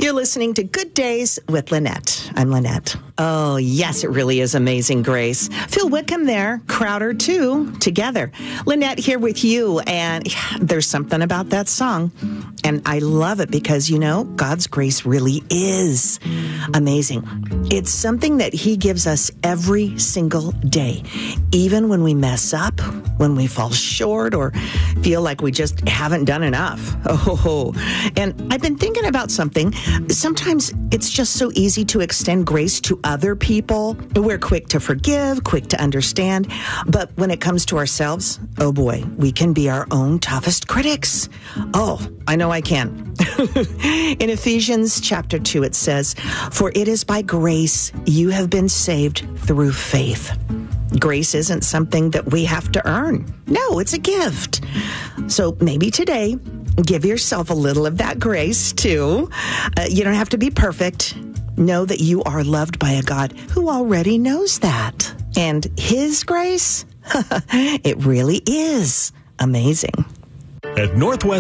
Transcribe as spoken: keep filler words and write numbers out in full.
You're listening to Good Days with Lynette. I'm Lynette. Oh, yes, it really is amazing grace. Phil Wickham there, Crowder too, together. Lynette here with you, and yeah, there's something about that song. And I love it because, you know, God's grace really is amazing. It's something that he gives us every single day, even when we mess up, when we fall short, or feel like we just haven't done enough. Oh, and I've been thinking about something. Sometimes it's just so easy to extend grace to other people. We're quick to forgive, quick to understand. But when it comes to ourselves, oh boy, we can be our own toughest critics. Oh, I know I can. In Ephesians chapter two, it says, "For it is by grace you have been saved through faith." Grace isn't something that we have to earn. No, it's a gift. So maybe today, give yourself a little of that grace too. Uh, you don't have to be perfect. Know that you are loved by a God who already knows that. And his grace, it really is amazing. At Northwest